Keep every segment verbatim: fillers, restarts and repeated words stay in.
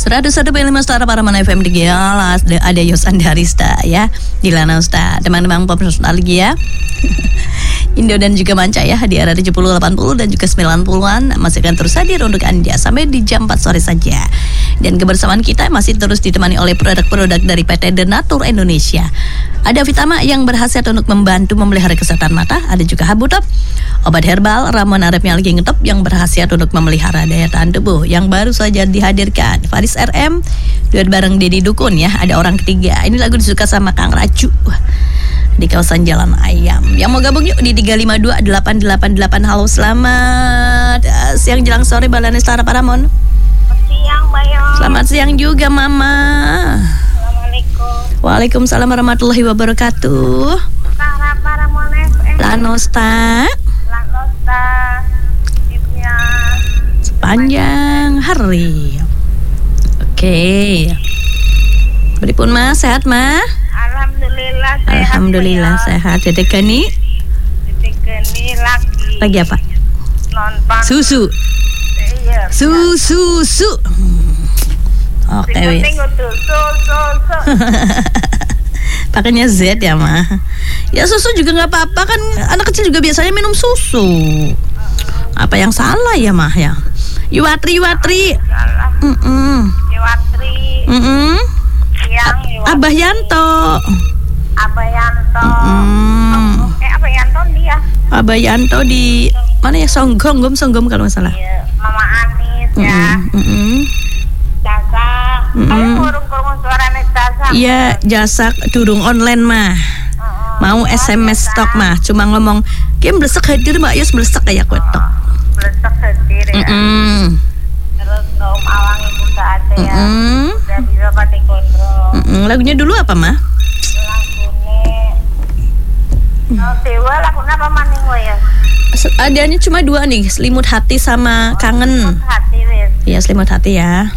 seratus satu koma lima Stara Paraman F M di Gialas. Ada Yos Andarista ya di Lanausta. Teman-teman pop nostalgia Indo dan juga Manca ya di era tujuh puluh, delapan puluh dan juga sembilan puluhan masih akan terus hadir untuk Anda sampai di jam empat sore saja. Dan kebersamaan kita masih terus ditemani oleh produk-produk dari P T Denatur Indonesia. Ada Vitama yang berkhasiat untuk membantu memelihara kesehatan mata. Ada juga Habutop, obat herbal ramuan arepnya lagi ngetop yang berkhasiat untuk memelihara daya tahan tubuh yang baru saja dihadirkan. Faris R M duet bareng Deddy Dukun ya. Ada orang ketiga. Ini lagu disuka sama Kang Raju di kawasan Jalan Ayam. Yang mau gabung yuk di tiga lima dua delapan delapan delapan. Halo, selamat uh, siang jelang sore Balani Stara Paramon. Siang, Bayo. Selamat siang juga Mama. Assalamualaikum. Waalaikumsalam warahmatullahi wabarakatuh. Stara Paramon F M. Lanosta. Lanosta. Hidupnya Sepanjang hari. Oke. Beripun Mas, sehat Mas? Alhamdulillah sehat. Alhamdulillah Bayo. sehat. Dedek Gani Dedek Gani lagi. lagi apa? Nonton. Susu. Iya. Susu su. Oke wis. Penting udah su su su. Pakainya Z ya mah. Ya susu juga nggak apa-apa kan, anak kecil juga biasanya minum susu. Apa yang salah ya mah ya? Yuwatri Yuwatri. Salah. Mm-mm. Yuwatri. Mm-mm. Siang Yuwatri. Abah Yanto. Abah Yanto. Mm. Eh Abah Yanto dia. Abah Yanto di mana ya? Songgom, Gom Songgom kalau nggak salah. Iya, Mama Anis ya. Mm-mm. Mm-mm. Jasa. Mm-mm. Kamu kurung-kurung suaranya Jasa. Iya, jasa durung online mah. Mau S M S stok mah, cuma ngomong, "Kim blesek hadir Mbak Yus blesek kayak kotok." Blesek hadir ya. Mm-mm. Terus kaum awang ibu saat ya. Mm-mm. Udah bisa pakai kontrol. Mm-mm. Lagunya dulu apa mah? Lagunya. Oh, Dewa lagunya apa maning we ya? Adanya cuma dua nih, Selimut Hati sama Kangen. Hati wes. Iya, Selimut Hati ya.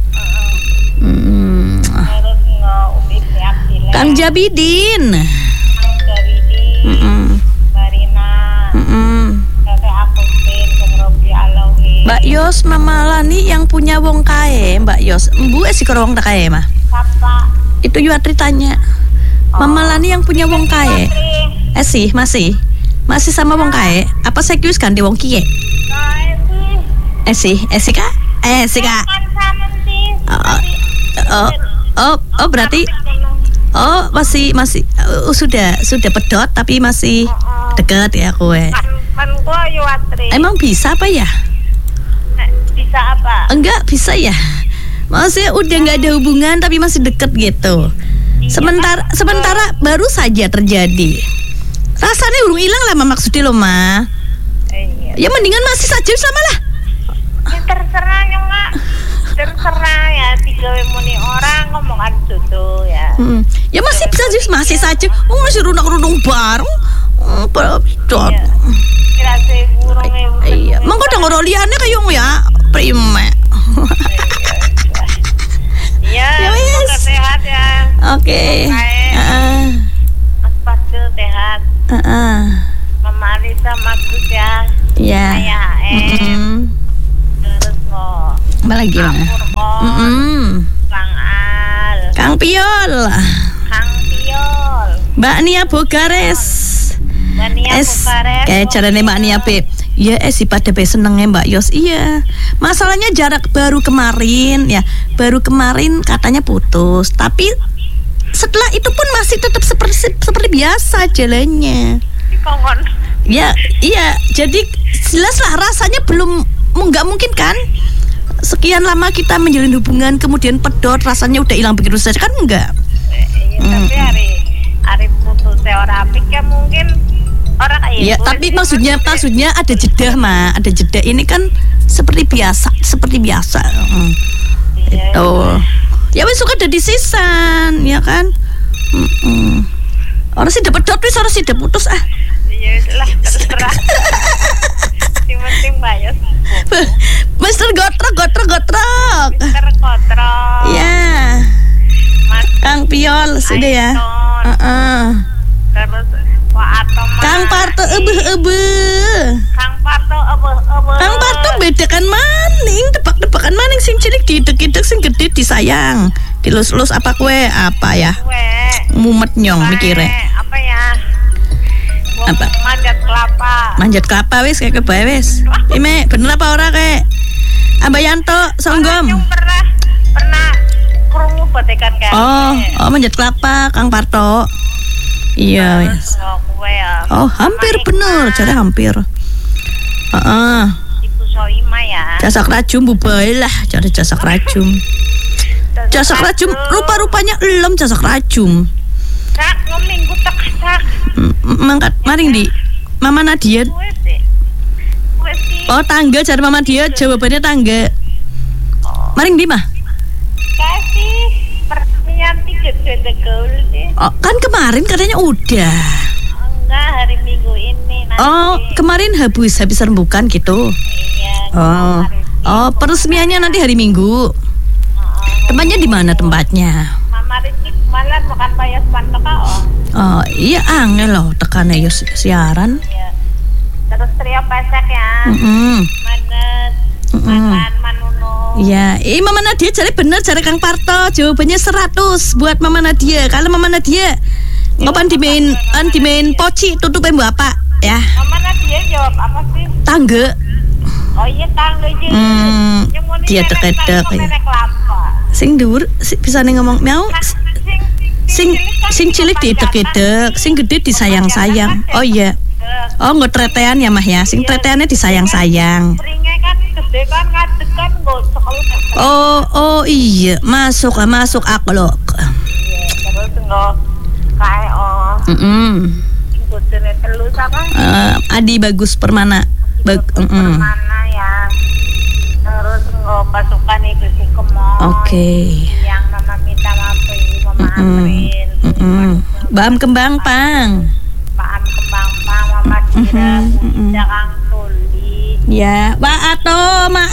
Mm. Terus nge-ubit ya. Kang Jabidin. Jabidi. Mm-mm. Barina. Mm-mm. Kakek aku pin Robi Alawi. Mbak Yos Mama Lani yang punya wong kae, Mbak Yos. Mbu eh si wong tak kae mah. Siapa? Itu Yuwatri tanya. Mama Lani yang punya wong kae. Eh sih, masih. Masih sama wong kae. Apa serius ganti wong kie? Eh sih, eh sih Kak? Eh sih Kak. Oh, oh, oh, oh berarti oh masih masih uh, sudah sudah pedot tapi masih dekat ya kue. Kan gua Yuwatri. Emang bisa apa ya? Bisa apa? Enggak bisa ya. Maksudnya udah nggak ada hubungan tapi masih deket gitu. Sementara sementara baru saja terjadi. Rasanya urung hilang lah maksudnya lo mah. Iya. Ya mendingan masih saja sama lah. Ya terserah ya mak. Terserah ya tiga muni orang ngomongan jodoh ya. Hmm. Ya masih saja masih saja. Oh masih runung-runung bareng. Oh, pedot. Kira saya burung ya. Iya. Mangko udah ngoro liane kayong ya. Prime. Iya. Ya wis. Sehat ya. Oke. Heeh. Mas Fadil sehat. Heeh. Mama Alisa Magus ya. Iya. Saya em. Terus mau. Apa lagi mah? Mm-mm. Kang Al. Kang Piol. Kang Piol. Mbak Nia Bogares. Mbak Nia Es, Bogares. kayak caranya Mbak Nia P. Ya eh si pada be senengnya Mbak Yos. Iya. Masalahnya jarak baru kemarin ya. Baru kemarin katanya putus. Tapi setelah itu pun masih tetap seperti seperti biasa jalannya. Kongkon. Ya, iya. Jadi jelaslah rasanya belum nggak mungkin kan? Sekian lama kita menjalin hubungan kemudian pedot rasanya udah hilang begitu saja kan enggak? Iya, Hmm. tapi hari hari putus orang apik ya mungkin orang kayak Ya, ibu tapi sih, maksudnya maksudnya ada jeda mah, ada jeda. Ini kan seperti biasa, seperti biasa. Hmm. Iya, Itu. Ya wis suka ada di sisan, ya kan? Mm-mm. Orang sih dapat dot wis, orang sih dapat putus ah. Iya lah terserah. Yang penting bayar. Mister Gotrok, Gotrok, Gotrok. Mister Kotrok. Ya. Mas Kang Piol sudah ya. Aiton. Heeh. Terus Wak Atom. Kang Parto ebe-ebe. Kang Parto ebe-ebe. Kang Parto bedakan maning, tebak-tebakan maning sing cilik didek-didek sing gede gedit disayang. Dilus-lus apa kue? Apa ya? Kue. Mumet nyong mikirnya. Apa ya? Wong Apa? Manjat kelapa. Manjat kelapa wis kayak kebae wis. Ime bener apa ora kek? Ambayanto Songgom. Orang yang pernah pernah krungu botekan kan. Oh, oh manjat kelapa Kang Parto. Iya wis. Oh, kue ya. Oh, hampir bener, cara hampir. Heeh. Ibu Soima ya. Jasak rajum bubae lah, cara jasak rajum. Jasak rajum rupa-rupanya elem jasak rajum. Sak ngominggu tak sak. M- Mangkat maring di Mama Nadia. Kue sih. Kue sih. Oh, tangga cari Mama Nadia, jawabannya tangga. Maring di mah? Kasih pertanyaan tiga gede gaul sih. Oh, kan kemarin katanya udah. Enggak, hari Minggu ini nanti. Oh, kemarin habis habis rembukan gitu. Iya. Oh. Oh, peresmiannya nanti hari Minggu. Tempatnya di mana tempatnya? Mama Rizky malah makan payas pantokao. Oh, iya angel loh tekannya yo si- siaran. Iya. Terus trio pesek ya. Mm-mm. Manet, Mm-mm. Manan, Manuno. Iya, eh Mama Nadia cari bener cari Kang Parto. Jawabannya seratus buat Mama Nadia. Kalau Mama Nadia ngopan di main an di main poci tutupin bapak ya. Mama Nadia jawab apa sih? Tangga. Oh iya tangga aja. Hmm, Yang mau dia nenek deket-deket, tangga, iya. nenek kelapa. Sing dhuwur si- bisa nih ngomong miau. Nah, sing Sing sing cilik diedek-edek, sing gede disayang-sayang. Oh iya. Oh, nggak tretean ya Mah ya. Sing treteannya disayang-sayang. Seringnya kan gede kan ngadeg kan nggak sekolah. Oh, oh iya, masuk ah, masuk aku loh. Iya, terus nggak kayak oh Mm-mm. bojone telu sama Eh, Adi Bagus Permana. Bag, mm-mm. mana ya. Terus nggak pasukan itu si kemol. Oke. Yang mama minta maaf ibu mama Mm-mm. anterin. Mm-mm. Bam kembang pang. Paan kembang pang mama kira Mm-mm. jangan tuli. Ya, Wa Ato Mai.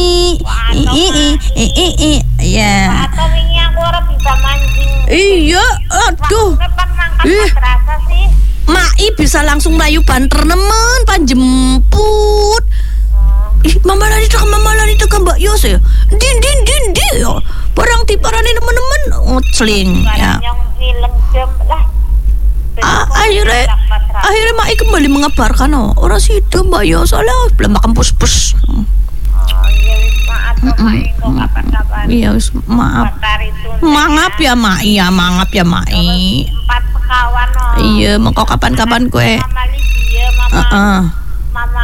I i i i i i. Ya. Atau wingi aku ora bisa mancing. Iya, aduh. Waktunya pan mangkat Ih. terasa sih. Mai bisa langsung melayu banter nemen panjemput. Oh. Ih, Mama Lani tekan Mama Lani tekan Mbak Yos ya. Din din din din ya. Barang tiparane nemen-nemen oh, celing ya. Barang yang hilang jam lah. Ah, akhirnya akhirnya Mai kembali mengabarkan oh, orang situ Mbak Yos alah belum makan pus-pus. Oh iya wis maaf kok Mai kok kapan-kapan. Iya, wis, maaf. Bakar itu. Mangap ya Mai, ya mangap ya Mai. Empat sekawan oh. Iya, mengko kapan-kapan kue. Mama Lydia, mama Heeh. mama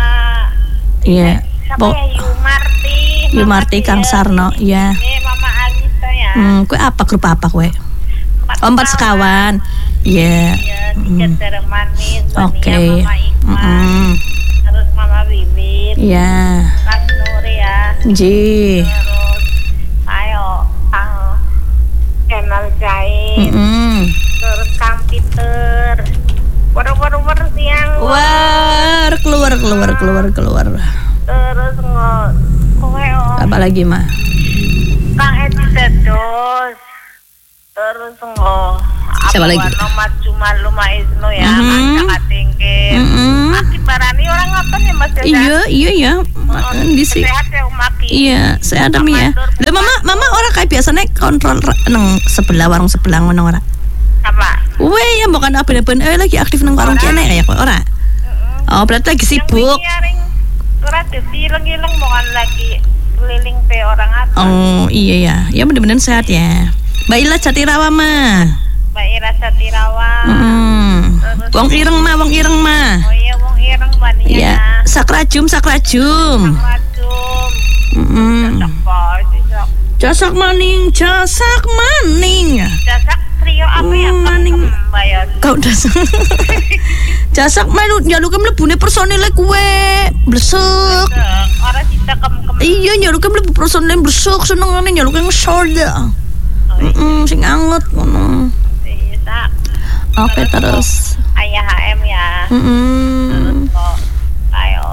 Iya. siapa Bo- ya Yumarti. Yu Mama Marti Tia, Kang Sarno, iya. ini Mama Alisa ya. Hmm, kue apa grup apa kue? Oh, empat sekawan. Iya. Iya, tiga Mm. Tere Manis, Oke. Wania, Mama Iqbal, Mm-mm. terus Mama Bibit, Iya. Kang Nur ya, Ji. terus ayo Kang Kemal Jahit, Mm-mm. terus Kang Peter, waru-waru siang, War, keluar keluar keluar keluar. terus nggak kowe oh, Apa lagi mah? Kang Edi Dados, terus nggak Siapa lagi? Nomat cuma Luma Isnu ya, Mhm. Kang Katingke, Mm-mm. Maki Barani orang apa nih Mas Yosa? Iya iya ya. Oh, Di sini. sehat ya Maki. Iya, saya ada ya. Lah mama mama orang kayak biasanya kontrol ra- nang sebelah warung sebelah ngono ora. Apa? Weh, ya bukan apa-apa eh lagi aktif nang warung kene kayak kok ora. Oh, berarti lagi sibuk. Ora diilang-ilang bukan lagi keliling pe orang apa. Oh, iya ya. Ya bener-bener sehat ya. Mbak Ila Jatirawa mah. Mbak Ira Satirawa. Mm. Wong ireng mah, wong ireng mah. Oh iya wong ireng Mbak Iya, Nia. sakrajum sakrajum. Racum. Mm. Apa sih sok? Jasak maning, jasak maning. Jasak trio apa ya? Hmm, maning. Mbak Yos. Kau dasak. Jasak melu nyaluke mlebune personile kuwe. Blesek. Orang cinta kem-kem. Iya nyaluke mlebu personile blesek senengane nyaluke ngesolda. Oh, iya. Heeh, sing anget ngono. Iya, Sak. Oke terus. Ayah H M ya. Heeh. Kok ayo.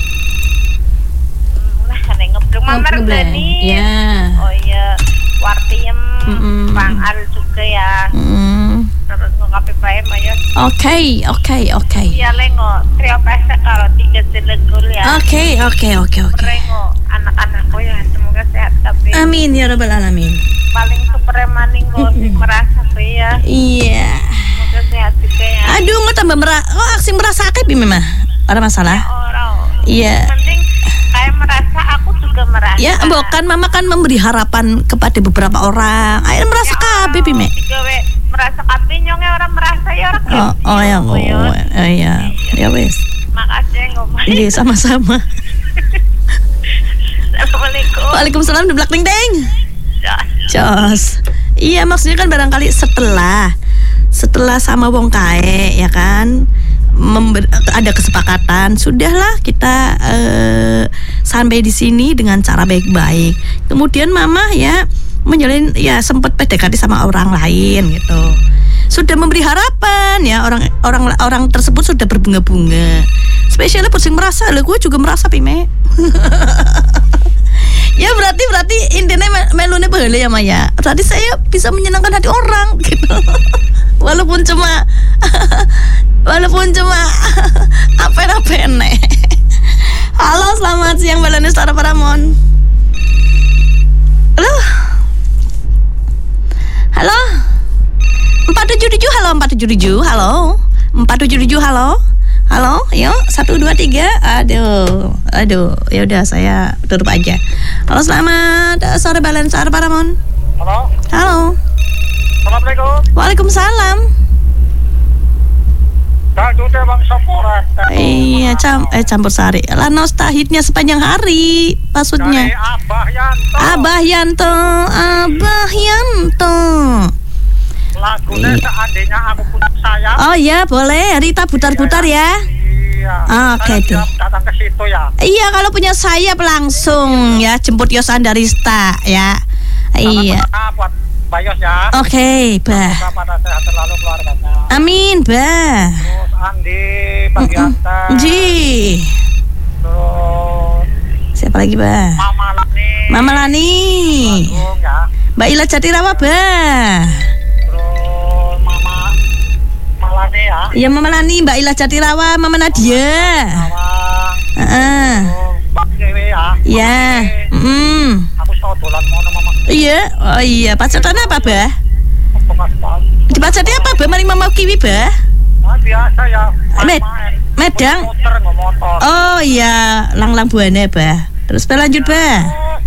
Nah, nek ngeblung mamar Dani. Ya. Oh iya, Wartiem, Mm-mm. Bang Al juga ya. Mm. Terus ngopi bae Maya. Oke, oke, oke. Iya lengo, trio pesek kalau tiga selegul ya. Oke, oke, oke, oke. Rengo anak-anakku ya, semoga sehat tapi Amin ya rabbal alamin. paling super maning gosip merasa ya. Iya. Semoga sehat juga ya. Aduh, nggak tambah merah. Oh, aksi merasa akib memang. Ada masalah. Orang. Iya. Penting kayak merasa aku juga merasa. Ya, bukan mama kan memberi harapan kepada beberapa orang. Ayo merasa kabeh Bime. Juga we merasa kabeh nyonge orang merasa ya orang. Oh, oh ya, oh, oh iya. Ya wes. Makasih ngomong. Iya, sama-sama. Assalamualaikum. Waalaikumsalam deblak ding ding. Ya. Jos. Iya, maksudnya kan barangkali setelah setelah sama wong kae ya kan member, ada kesepakatan, sudahlah kita uh, sampai di sini dengan cara baik-baik. Kemudian mama ya menjalin ya sempat P D K T sama orang lain gitu. Sudah memberi harapan ya, orang orang orang tersebut sudah berbunga-bunga. Spesialnya pusing merasa, lah gue juga merasa Pime. Ya berarti berarti intinya melune bahagia ya Maya. Berarti saya bisa menyenangkan hati orang gitu. Walaupun cuma walaupun cuma apa-apa. Halo, selamat siang Balani Stara Paramon. Halo. Halo. empat tujuh tujuh halo empat tujuh tujuh halo. empat tujuh tujuh halo. Halo, yuk satu dua tiga. Aduh, aduh, ya udah saya tutup aja. Halo, selamat sore Balen Sar Paramon. Halo. Halo. Assalamualaikum. Waalaikumsalam. Dangdutnya Bang Sapora. Iya, cam eh campur sari. Lanos tahitnya sepanjang hari, maksudnya. Dari Abah Yanto. Abah Yanto, Abah Yanto. Lagunya Iya. seandainya aku punya sayap. Oh ya, boleh. Rita putar-putar ya. Iya. Oke, Saya deh. siap datang ke situ ya. Iya, kalau punya sayap langsung ya jemput Yos Andarista ya. Iya. Salam buat Bayos ya. Oke, Bah. Semoga pada sehat selalu keluarganya. Amin, Bah. Terus Andi, Bagianta. Ji. Terus Siapa lagi, Bah? Mama Lani. Mama Lani. Agung ya. Mbak Ila Jatirawa, Bah. Terus Mama Malani ya. Iya, Mama Lani, Mbak Ila Jatirawa, Mama Nadia. Awang. Heeh. Terus Mbak Dewi ya. Iya. Mm. Aku mau dolan mau nama Mama. Iya. Oh iya, pacatannya apa, Bah? Bekas banget. Di pacatnya apa, Bah? Mari Mama Kiwi, Bah. Nah, biasa ya. Med- main-main. Medang. Motor nggak motor. Oh iya, lang-lang buahnya, Bah. Terus Bah, lanjut, Bah.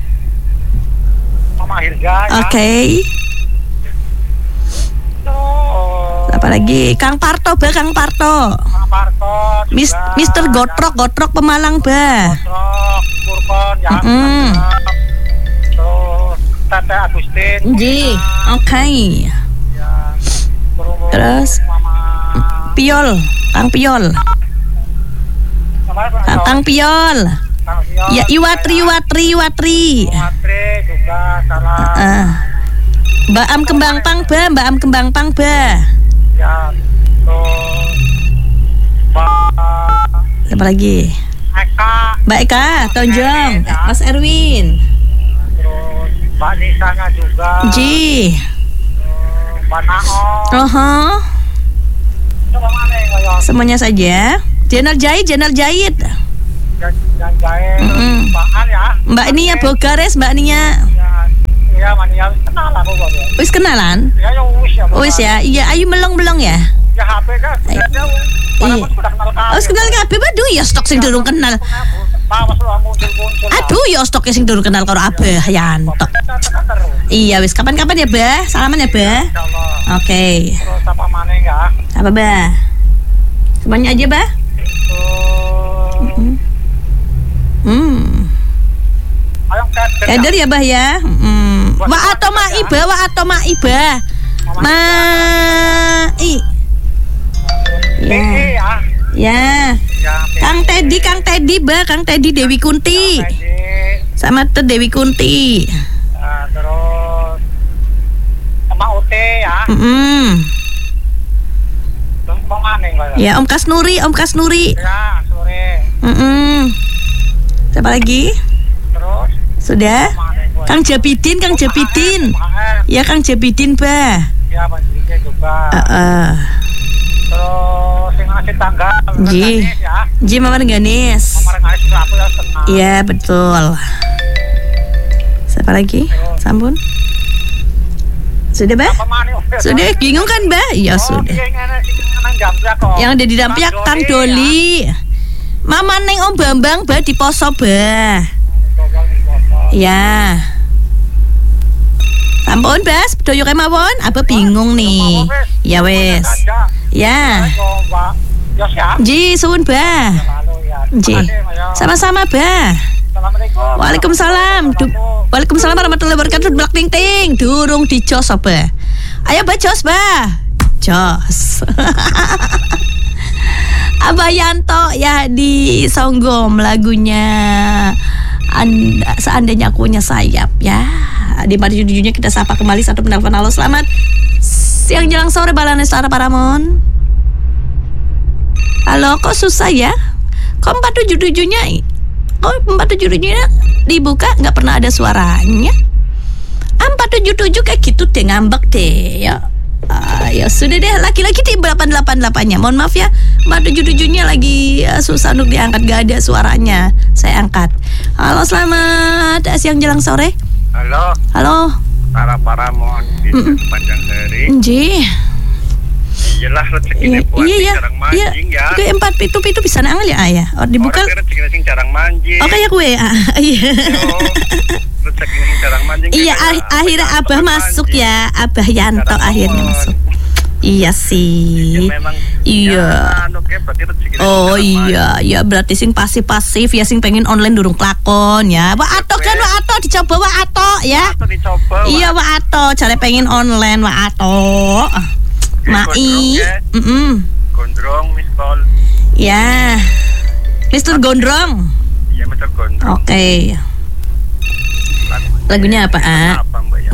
Mama Hirga ya. Oke. Terus Apa lagi? Kang Parto, Bah, Kang Parto. Mama Parto juga. Mis, Mister Gotrok, Gotrok Pemalang, Bah. Gotrok, Kurban ya. Mm-mm. Terus Tete Agustin. Ji, oke. Ya. Terus? Mama Piol, Kang Piol. Mama Kang, Kang Piol. Kang Sion Ya, juga Iwatri, Iwatri, Iwatri. Iwatri juga salah. Ah. Mbak Am Kembang Pang, Bah. Mbak Am Kembang Pang, Bah. Ya. Terus Mbak Siapa lagi? Eka. Mbak Eka, Tonjong, Mas Erwin. Terus Mbak Nisanya juga. Ji. Terus Mbak Naon. Oho. Coba mana yang kayak Semuanya saja. Jenal Jahit, Jenal Jahit. yang jahit. Mm-mm. Mbak An ya. Mbak Nia Bogares, Mbak Nia. Ya, iya Mania kenal aku kok ya. Wis kenalan? Ya ya wis ya. Wis ya. Iya, ayo melong-melong ya. Ya H P kan. Iya. Iya. Sudah kenal kan. Oh, wis kenal kabeh, Waduh, ya stok sing durung kenal. Awas lu muncul-muncul. Aduh, ya stok sing durung kenal karo Abah Yanto. Iya, wis kapan-kapan ya, Bah. Salaman ya, Bah. Insyaallah. Oke. Terus apa mana ya? Apa, Bah? Semuanya aja, Bah. Terus Hmm. ayo kader. Kader ya, Bah ya. Hmm. Wa atau ma iba, wa atau ma iba. Ma i. Ya. ya. Ya. Ya. Kang Teddy, Kang Teddy, Bah, Kang Teddy Dewi Kunti. Sama Teh Dewi Kunti. Nah, terus sama O T ya. Mm-mm. Terus mau mana yang Ya, Om Kasnuri, Om Kasnuri. Ya, sore. Mm-mm. Siapa lagi? Terus Sudah? mana yang Kang Jabidin, Kang Jabidin. Ya, Kang Jabidin, Bah. Ya, Bang Jika juga. Heeh. Terus yang ngasih tanggal Ji. Renganis ya. Ji Mama Rengganis. Mama Renganis juga aku ya senang. Iya, betul. Siapa lagi? Sampun. Sudah, Bah? Sudah, bingung kan, Bah? Ya sudah. Yang ada di Dampiak Kang Doli. Mama neng Om Bambang, Bah, di Poso, Bah. Ya. Sampun, Bas, doyo kemawon, Abah bingung nih. Ya wes. Ya. Ji, suwun, Bah. Ji. Sama-sama, Bah. Waalaikumsalam. Du- Waalaikumsalam warahmatullahi wabarakatuh. Blak ting ting. Durung dijos apa? Ayo, Bah, jos, Bah. Jos. Abah Yanto ya di Songgom lagunya Anda, seandainya aku punya sayap ya. Di empat tujuh tujuh-nya kita sapa kembali satu penelpon. Halo, selamat siang jelang sore Balanes Lara Paramon. Halo, kok susah ya? Kok empat tujuh tujuh-nya Kok empat tujuh tujuh-nya dibuka nggak pernah ada suaranya? empat tujuh tujuh kayak gitu deh, ngambek deh ya. Uh, ya sudah deh, laki-laki di delapan delapan delapan-nya. Mohon maaf ya, empat tujuh tujuh-nya lagi uh, susah untuk diangkat, gak ada suaranya. Saya angkat. Halo, selamat siang jelang sore. Halo. Halo. Para Paramon di mm. sepanjang hari. Ji. Iyalah rezeki buat iya, iya, jarang mancing iya. ya. Gue empat pitu pitu bisa nangal ya ayah. Oh dibuka. Orang rezeki sing jarang mancing. Oh kayak gue. Ah, iya. Rezeki sing jarang mancing. Iya, ah- akhirnya Abah masuk mancing. Ya, Abah Yanto jarang akhirnya mon. Masuk. Iya sih. Ya, memang, iya. Ya, anu, okay, oh iya, mancing. Ya berarti sing pasif-pasif ya, sing pengen online durung klakon ya. Wah ato kan, wah ato dicoba wah ato ya. Ato dicoba. Iya wah ato, cara pengen online wah ato. Mai, mm Gondrong, Miss Call. Ya, Mister Gondrong. Iya, Mister Gondrong. Oke. Okay. Lagunya apa, ah? Apa, Mbak ya?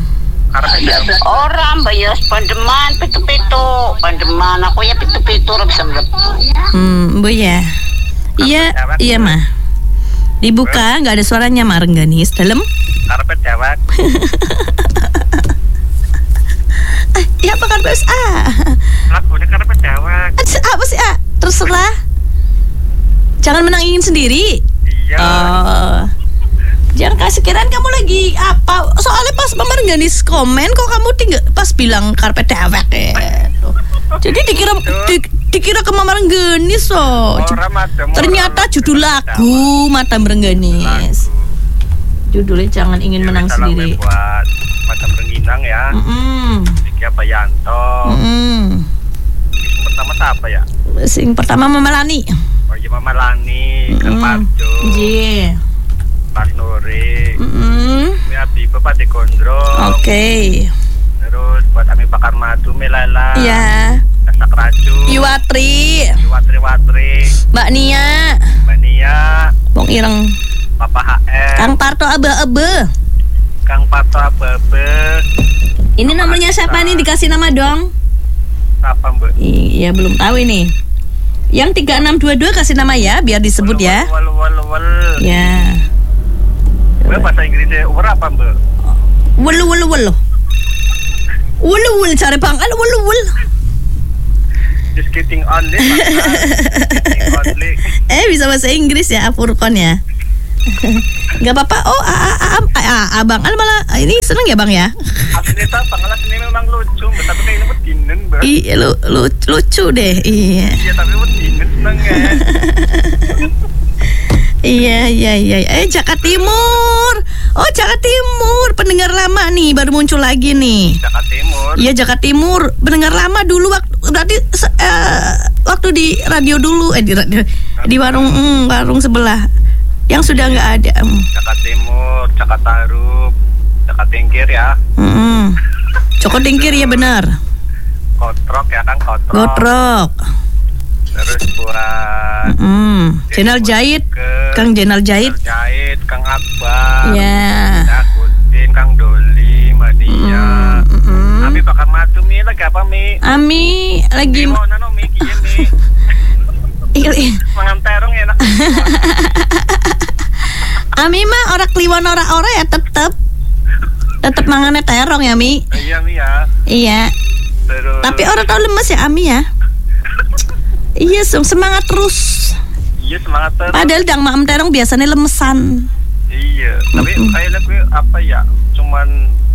Orang Mbak Yos, pandeman, pitu-pitu. Pandeman, aku ya pitu-pitu, orang bisa melepuh. Hmm, Bu ya. Iya, iya mah. Dibuka, nggak ada suaranya, Marengganis. Dalam? Karpet jawab. Ya apa kan bos ah? Lagunya karpet jawab. Apa sih ah? Terserah. Jangan menang ingin sendiri. Iya. Oh. Jangan kasih kiraan kamu lagi apa? Soalnya pas Marengganis komen kok kamu tinggal pas bilang karpet jawab ya. Jadi dikira di, dikira ke Marengganis so. Ternyata judul lagu Mata Marengganis. Judulnya jangan ingin menang sendiri. Mata Rengginang ya. Mm-mm. Diki apa Yanto. Mm-mm. Sing pertama apa ya? Sing pertama Mama Lani. Oh iya Mama Lani, Kang Parjo. Iya. Mas Nuri. Mm-mm. Mi Abi Bapak di Gondrong. Oke. Okay. Terus buat Ami Bakar Madu, Melala. Iya. Kasak Raju. Iwatri. Iwatri Watri. Mbak Nia. Mbak Nia. Bong Ireng. Papa H M. Kang Parto Abe-abe. Kang Parto Abe-abe. Ini Papa namanya Anissa. Siapa nih, dikasih nama dong? Siapa Mbak? Iya belum tahu ini. Yang tiga enam dua dua kasih nama ya, biar disebut wal, ya. Wal, wal, wal, wal. Ya. Mbak bahasa Inggrisnya umur apa Mbak? Wal wal wal. Wal wal cari pangkal wal wal. Just kidding only. Kidding only. Eh bisa bahasa Inggris ya, Furkon ya. Gak apa-apa. Oh, a, a, a, a, a, abang Al malah ini seneng ya bang ya. Aslinya Bang ini memang lucu, tapi kayak ini wedinen Mbak. Iya lu, lu, lucu deh. Iya. Iya tapi wedinen seneng ya. Iya iya iya. Eh Jakarta Timur. Oh Jakarta Timur, pendengar lama nih baru muncul lagi nih. Jakarta Timur. Iya Jakarta Timur, pendengar lama dulu waktu berarti uh, waktu di radio dulu eh di radio, di warung mm, warung sebelah. Yang sudah nggak ada. Mm. Jakarta Timur, Jakarta Harup, Jakarta Tingkir ya. Mm-hmm. Joko Tingkir ya benar. Kotrok ya kan kotrok. Gotrok. Terus buat mm-hmm. Jenal Jahit, Kang Jenal Jahit. Jahit, Kang Akbar. Ya. Yeah. Kutin, Kang Doli, Mania. Mm-hmm. Ami bakal matu mi lagi apa mi? Ami lagi. Mau nano mi kiye mi. Mangan terong enak. Ami mah orang kliwon ora-ora ya tetep tetep mangannya terong ya Mi. Iya Mi ya. Iya. Terus. Tapi orang tau lemes ya Ami ya. Iya semangat terus. Iya semangat terus. Padahal dang maem terong biasanya lemesan. Iya, tapi Mm-mm. kayaknya gue apa ya, cuman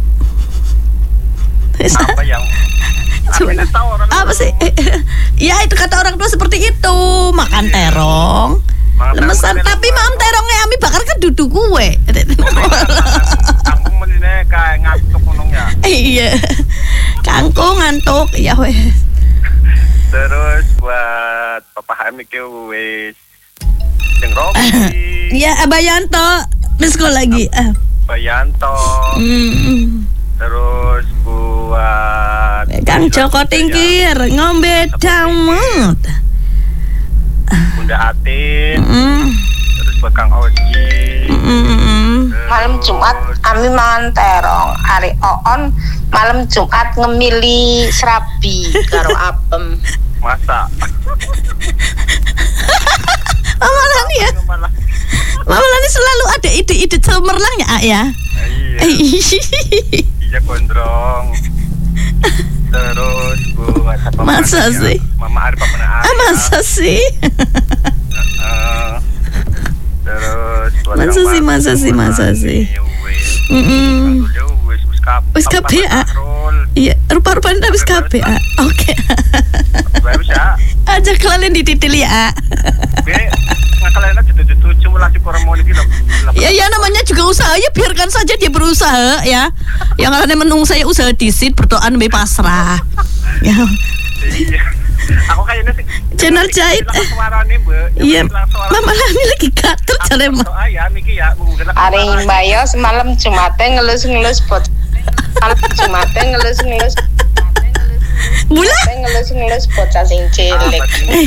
apa yang Cuman aku tahu orang apa sih? Ya itu kata orang tua seperti itu, makan Iya. terong. Makan Lemesan, terong, tapi terong. mam terongnya Ami bakar kan duduk gue. Kangkung menine kayak ngantuk gunungnya. Iya. Kangkung ngantuk ya wes. Terus buat Papa Hami ke wes Jeng Robi, Ya Abayanto, let's go lagi. Ah. Bayanto, Mm. terus buat Kang Joko Tingkir ngombe damut. Bunda Atin, Mm. terus buat Kang Oji. Mm. terus- Malam Jumat kami mangan terong. Hari Oon malam Jumat ngemili serabi karo apem. Masa Mama Lani ya, malah Mama Lani selalu ada ide-ide cemerlang ya, Ah, ya. iya iya gondrong. Terus buat apa Masa namanya? sih? Mama Arif Mama Arif. Ah masa sih? Heeh. Terus buat Masa Kang sih, Marco, masa sih, masa Mani, sih. wes. Mm-mm. Dulu wes wes kap. Wes kabeh, ah. Iya, rupa-rupanya habis K B A. Oke. Baru ya. Ajak kalian dititil ya. Be ngakalen aja tujuh cuma lagi kurang mau lagi. Ya ya namanya juga usaha, ya biarkan saja dia berusaha ya. Yang kalian menung saya usaha disit berdoa be pasrah. Ya. Iya. Aku kayaknya sih Channel jahit. Suarane, Mbak. Iya. Mama Lani lagi gatel jare mah. Doa ya niki ya menggunakan Hari Mbayo semalam Jumatnya ngelus-ngelus bot. Malam Jumatnya ngelus-ngelus Bula. ngelus-ngelus bocah sing cilik.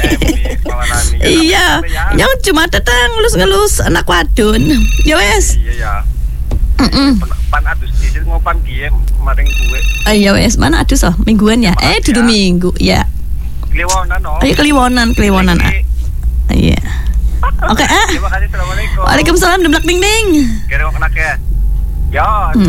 Iya. Yang cuma datang ngelus-ngelus anak wadon. Ya wes. Iya ya. Mm-mm. Pan adus disit ngopan gie maring gue. Ah, ya wes, mana aduh so mingguan ya. Eh dudu minggu ya. Kliwonan no. Ayo kliwonan, kliwonan. Ah. Iya. Oke, ah. Terima kasih. Assalamualaikum. Waalaikumsalam demblak ding ding. Kira mau kena ke. Ya.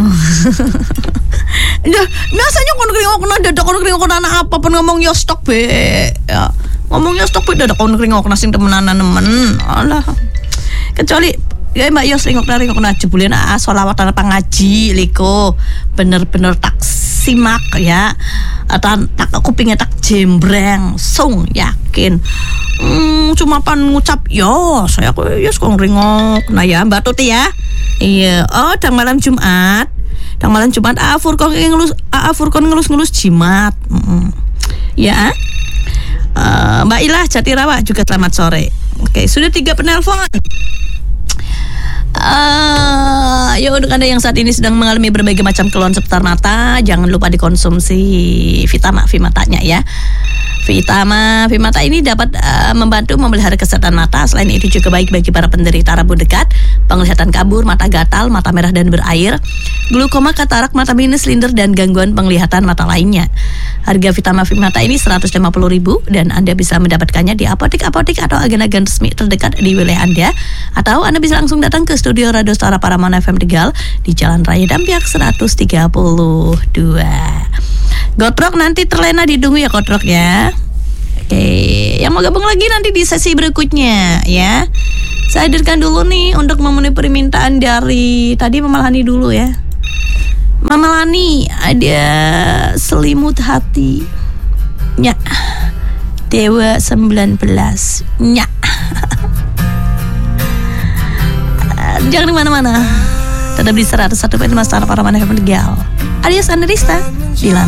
Nah, biasanya kono kringok kono dadak kono kringok kono anak apa pun ngomong yo stok be. Ya. Ngomong yo stok be dadak kono kringok kono sing temenanan nemen. Alah. Kecuali ya Mbak Yos ringok dari ngok aja boleh ah sholawat apa ngaji liko bener-bener tak simak ya atau tak kupingnya tak jembreng sung yakin hmm, cuma pan ngucap yo saya kok Yos kong ringok nah ya Mbak Tuti ya iya oh dan malam Jumat dan malam Jumat afur kong ngelus afur kong ngelus-ngelus jimat mm-mm. Ya uh, Mbak Ilah Jatirawa juga selamat sore. Oke sudah tiga penelpon. Uh, ya untuk Anda yang saat ini sedang mengalami berbagai macam keluhan seputar mata, jangan lupa dikonsumsi Vitama Vimatanya ya. Vitama Vimata ini dapat uh, membantu memelihara kesehatan mata. Selain itu juga baik bagi para penderita rabun dekat, penglihatan kabur, mata gatal, mata merah dan berair, glaukoma, katarak, mata minus, silinder dan gangguan penglihatan mata lainnya. Harga Vitama Vimata ini seratus lima puluh ribu dan Anda bisa mendapatkannya di apotek-apotek atau agen-agen resmi terdekat di wilayah Anda, atau Anda bisa langsung datang ke studio Radio Suara Paramana F M Tegal di Jalan Raya Dampiak seratus tiga puluh dua. Gotrok nanti terlena ditunggu ya Gotrok ya. Oke, yang mau gabung lagi nanti di sesi berikutnya ya. Saya hadirkan dulu nih untuk memenuhi permintaan dari tadi Mama Lani dulu ya. Mama Lani ada selimut hati. Nya. Dewa sembilan belas. Nya. Jangan kemana-mana. Tetap di seratus satu koma lima Star Paramana F M Tegal. Alias Andrista. Bilang